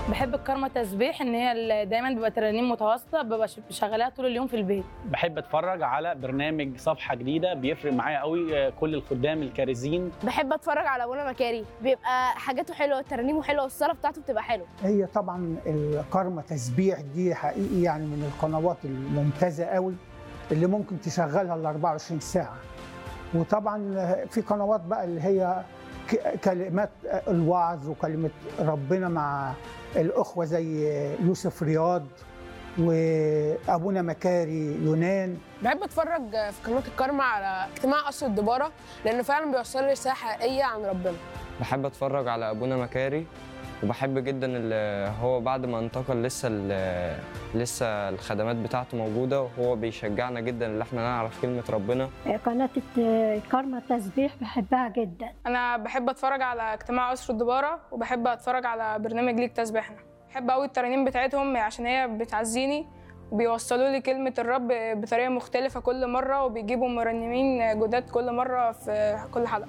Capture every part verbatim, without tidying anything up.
بحب الكارما تسبيح، ان هي ال- دايما بيبقى ترانيم متواصله، ببقى ش- شغالاها طول اليوم في البيت. بحب اتفرج على برنامج صفحه جديده، بيفرق معايا قوي كل الخدام الكارزين. بحب اتفرج على ابونا مكاري، بيبقى حاجاته حلوه، ترانيمه حلوه، والصلاه بتاعته بتبقى حلوه. هي طبعا الكارما تسبيح دي حقيقي يعني من القنوات الممتازه قوي اللي ممكن تشغلها ال أربعة وعشرين ساعه. وطبعا في قنوات بقى اللي هي ك- كلمات الوعظ وكلمه ربنا مع الاخوه زي يوسف رياض وابونا مكاري يونان. بحب اتفرج في قناه الكارما على اجتماع قصر الدباره، لانه فعلا بيوصل لي رساله حقيقيه عن ربنا. بحب اتفرج على ابونا مكاري، وبحب جدا ال- هو بعد ما انتقل لسه ال- لسه الخدمات بتاعته موجوده، وهو بيشجعنا جدا ان احنا نعرف كلمه ربنا. قناة الكارما تسبيح بحبها جدا. انا بحب اتفرج على اجتماع قصر الدباره، وبحب اتفرج على برنامج ليك تسبيحنا. بحب قوي الترانيم بتاعتهم عشان هي بتعزيني، وبيوصلوا لي كلمه الرب بطريقه مختلفه كل مره، وبيجيبوا مرنمين جداد كل مره في كل حلقه.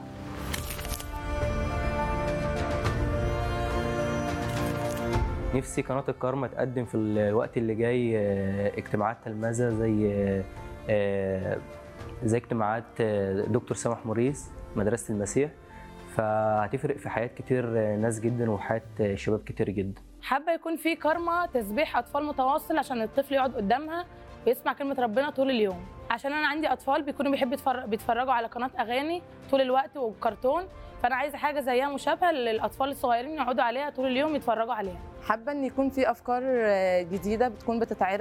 نفسي قناة الكارما تقدم في الوقت اللي جاي آه، اجتماعات تلمذة زي آه، زي اجتماعات آه، دكتور سامح موريس مدرسة المسيح، فهتفرق في حياة كتير آه، ناس جدا وحياة آه، شباب كتير جدا. حابه يكون في كارما تسبيح اطفال متواصل، عشان الطفل يقعد قدامها ويسمع كلمه ربنا طول اليوم. عشان انا عندي اطفال بيكونوا بيحبوا يتفرج بيتفرجوا على قناه اغاني طول الوقت وكرتون، فانا عايزه حاجه زيها مشابهه للاطفال الصغيرين يقعدوا عليها طول اليوم يتفرجوا عليها. حابه ان يكون في افكار جديده بتكون بتتعرض